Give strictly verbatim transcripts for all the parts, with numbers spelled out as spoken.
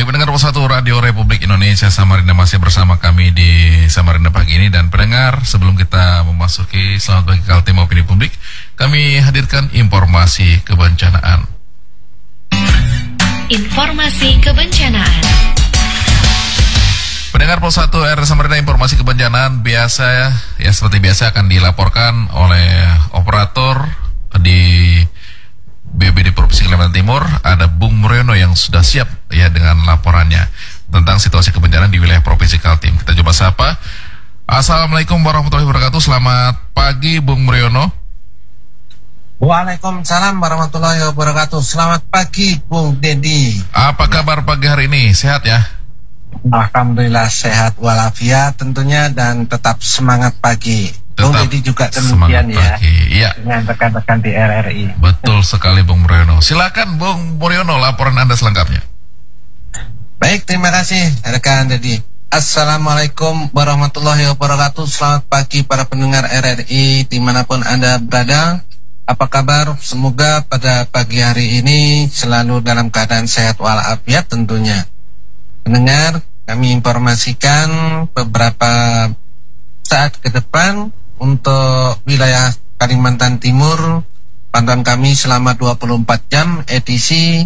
pendengar satu Radio Republik Indonesia Samarinda, masih bersama kami di Samarinda pagi ini. Dan pendengar, sebelum kita memasuki Selamat Pagi Kaltim Opini Publik, kami hadirkan informasi kebencanaan. Informasi kebencanaan. Pendengar Pos satu R Samarinda, informasi kebencanaan biasa ya seperti biasa akan dilaporkan oleh operator di B B D Provinsi Kalimantan Timur. Ada Bung Muriono yang sudah siap ya dengan laporannya tentang situasi kebencanaan di wilayah Provinsi Kaltim. Kita coba sapa. Assalamualaikum warahmatullahi wabarakatuh. Selamat pagi Bung Muriono. Waalaikumsalam warahmatullahi wabarakatuh. Selamat pagi Bung Dedi. Apa kabar pagi hari ini? Sehat ya? Alhamdulillah sehat walafiat tentunya, dan tetap semangat pagi. Bung Dedi juga demikian ya, iya, dengan rekan-rekan di R R I. Betul sekali Bung Muriono. Silakan Bung Muriono, laporan Anda selengkapnya. Baik, terima kasih rekan Dedi. Assalamualaikum warahmatullahi wabarakatuh. Selamat pagi para pendengar R R I dimanapun Anda berada. Apa kabar? Semoga pada pagi hari ini selalu dalam keadaan sehat walafiat tentunya. Pendengar, kami informasikan beberapa saat ke depan untuk wilayah Kalimantan Timur. Pantauan kami selama dua puluh empat jam edisi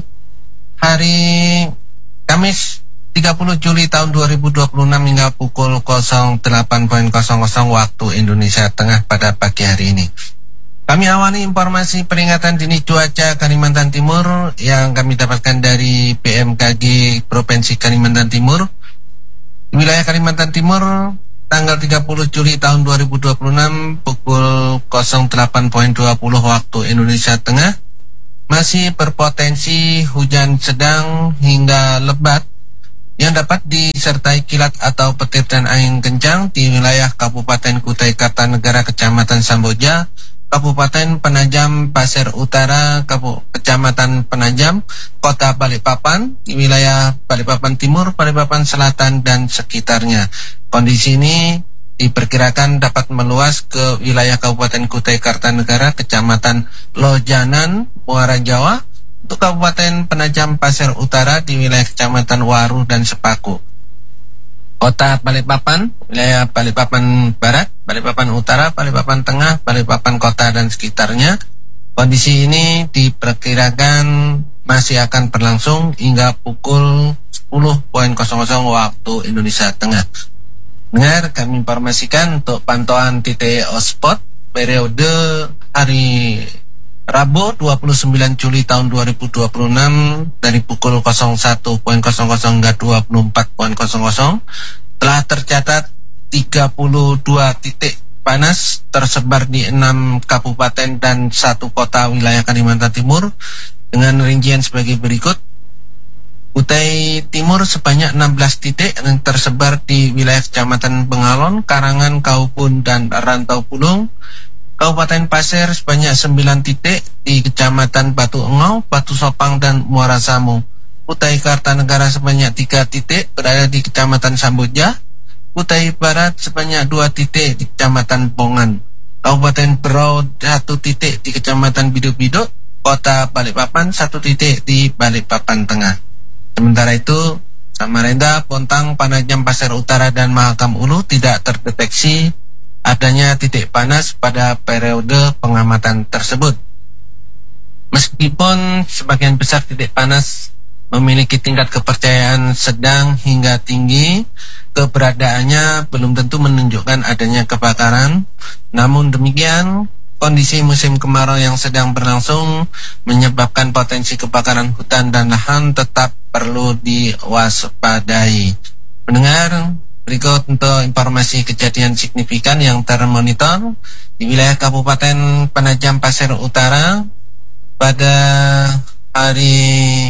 hari Kamis tiga puluh Juli tahun dua ribu dua puluh enam hingga pukul nol delapan nol nol waktu Indonesia Tengah pada pagi hari ini. Kami awali informasi peringatan dini cuaca Kalimantan Timur yang kami dapatkan dari B M K G Provinsi Kalimantan Timur. Di wilayah Kalimantan Timur tanggal tiga puluh Juli tahun dua ribu dua puluh enam pukul nol delapan dua puluh waktu Indonesia Tengah masih berpotensi hujan sedang hingga lebat yang dapat disertai kilat atau petir dan angin kencang di wilayah Kabupaten Kutai Kartanegara, Kecamatan Samboja, Kabupaten Penajam Pasir Utara, Kecamatan Penajam, Kota Balikpapan, di wilayah Balikpapan Timur, Balikpapan Selatan dan sekitarnya. Kondisi ini diperkirakan dapat meluas ke wilayah Kabupaten Kutai Kartanegara, Kecamatan Lojanan, Muara Jawa, untuk Kabupaten Penajam Pasir Utara di wilayah Kecamatan Waru dan Sepaku. Kota Balikpapan, wilayah Balikpapan Barat, Balikpapan Utara, Balikpapan Tengah, Balikpapan Kota dan sekitarnya. Kondisi ini diperkirakan masih akan berlangsung hingga pukul sepuluh nol nol waktu Indonesia Tengah. Dengar, kami informasikan untuk pantauan titik hotspot periode hari Rabu dua puluh sembilan Juli tahun dua ribu dua puluh enam dari pukul nol satu nol nol hingga dua puluh empat nol nol telah tercatat tiga puluh dua titik panas tersebar di enam kabupaten dan satu kota wilayah Kalimantan Timur dengan rincian sebagai berikut. Kutai Timur sebanyak enam belas titik yang tersebar di wilayah Kecamatan Bengalon, Karangan, Kaupun, dan Rantau Pulung. Kabupaten Pasir sebanyak sembilan titik di Kecamatan Batu Engau, Batu Sopang, dan Muara Samu. Kutai Kartanegara sebanyak tiga titik berada di Kecamatan Samboja. Kutai Barat sebanyak dua titik di Kecamatan Bongan. Kabupaten Berau satu titik di Kecamatan Biduk-Biduk. Kota Balikpapan satu titik di Balikpapan Tengah. Sementara itu, Samarinda, Bontang, Penajam Pasir Utara, dan Mahakam Ulu tidak terdeteksi adanya titik panas pada periode pengamatan tersebut. Meskipun sebagian besar titik panas memiliki tingkat kepercayaan sedang hingga tinggi, keberadaannya belum tentu menunjukkan adanya kebakaran. Namun demikian, kondisi musim kemarau yang sedang berlangsung menyebabkan potensi kebakaran hutan dan lahan tetap perlu diwaspadai. Pendengar, berikut untuk informasi kejadian signifikan yang termonitor di wilayah Kabupaten Penajam Pasir Utara pada hari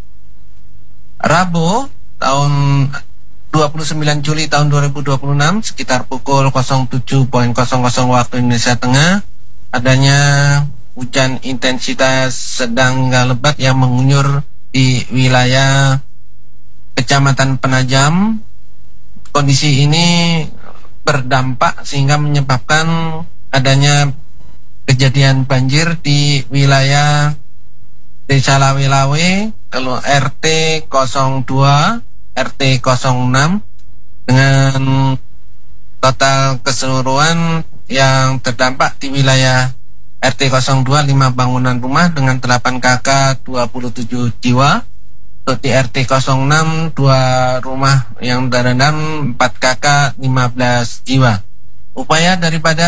Rabu tahun dua puluh sembilan Juli tahun dua ribu dua puluh enam sekitar pukul nol tujuh nol nol waktu Indonesia Tengah. Adanya hujan intensitas sedang hingga lebat yang mengunyur di wilayah Kecamatan Penajam. Kondisi ini berdampak sehingga menyebabkan adanya kejadian banjir di wilayah Desa Lawe-Lawe, kalau R T nol dua, R T nol enam dengan total keseluruhan yang terdampak di wilayah R T nol dua lima bangunan rumah dengan delapan kakak dua puluh tujuh jiwa. Untuk di R T nol enam dua rumah yang terendam empat kakak lima belas jiwa. Upaya daripada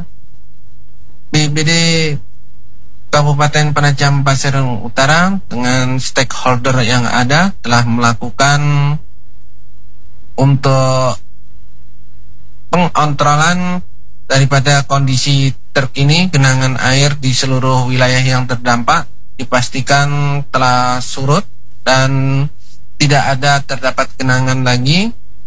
B B D Kabupaten Penajam Pasir Utara dengan stakeholder yang ada telah melakukan untuk pengontrolan daripada kondisi terkini genangan air di seluruh wilayah yang terdampak dipastikan telah surut dan tidak ada terdapat genangan lagi.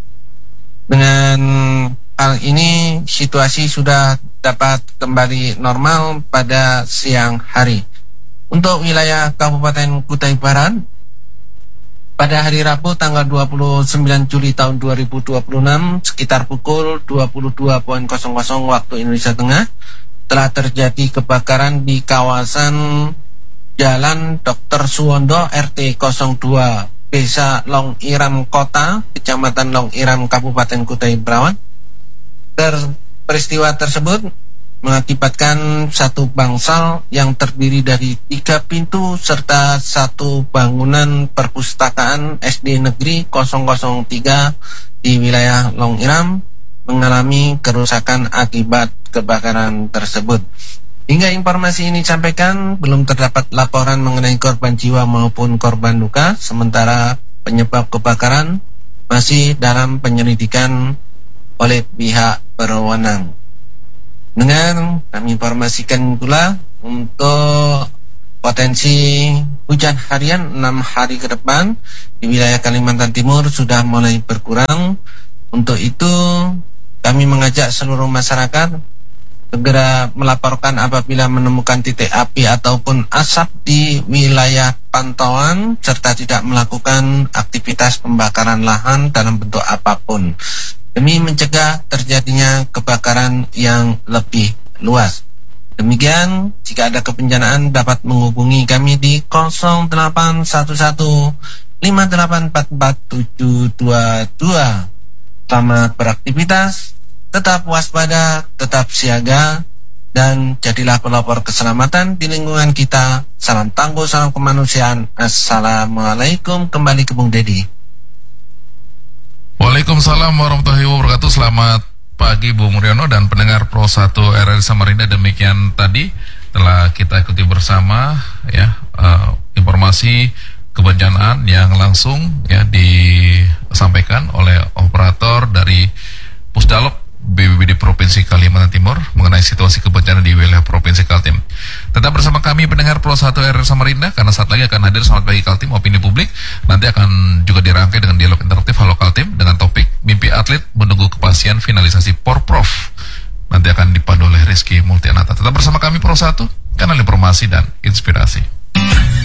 Dengan hal ini situasi sudah dapat kembali normal pada siang hari. Untuk wilayah Kabupaten Kutai Barat, pada hari Rabu tanggal dua puluh sembilan Juli tahun dua ribu dua puluh enam sekitar pukul dua puluh dua nol nol waktu Indonesia Tengah telah terjadi kebakaran di kawasan Jalan Dokter Suwondo R T nol dua Desa Long Iram Kota, Kecamatan Long Iram, Kabupaten Kutai Barat. Ter peristiwa tersebut mengakibatkan satu bangsal yang terdiri dari tiga pintu serta satu bangunan perpustakaan S D Negeri nol nol tiga di wilayah Long Iram mengalami kerusakan akibat kebakaran tersebut. Hingga informasi ini disampaikan, belum terdapat laporan mengenai korban jiwa maupun korban luka, sementara penyebab kebakaran masih dalam penyelidikan oleh pihak berwenang. Dengan kami informasikan pula untuk potensi hujan harian enam hari ke depan di wilayah Kalimantan Timur sudah mulai berkurang. Untuk itu kami mengajak seluruh masyarakat segera melaporkan apabila menemukan titik api ataupun asap di wilayah pantauan serta tidak melakukan aktivitas pembakaran lahan dalam bentuk apapun demi mencegah terjadinya kebakaran yang lebih luas. Demikian, jika ada kebencanaan dapat menghubungi kami di nol delapan satu satu lima delapan empat empat tujuh dua dua. Selamat beraktivitas, tetap waspada, tetap siaga, dan jadilah pelopor keselamatan di lingkungan kita. Salam tangguh, salam kemanusiaan. Assalamualaikum. Kembali ke Bung Dedi. Waalaikumsalam warahmatullahi wabarakatuh. Selamat pagi Bung Riono dan pendengar Pro satu R R I Samarinda. Demikian tadi telah kita ikuti bersama ya uh, informasi kebencanaan yang langsung ya disampaikan oleh operator dari Pusdalok B B B D Provinsi Kalimantan Timur mengenai situasi kebencanaan di wilayah Provinsi Kaltim. Tetap bersama kami pendengar Pro satu R R I Samarinda, karena saat lagi akan hadir Selamat Pagi Kaltim, opini publik. Nanti akan juga dirangkai dengan dialog interaktif Halo Kaltim dengan topik mimpi atlet menunggu kepastian finalisasi Porprov. Nanti akan dipandu oleh Rizky Multianata. Tetap bersama kami Pro satu, kanal informasi dan inspirasi.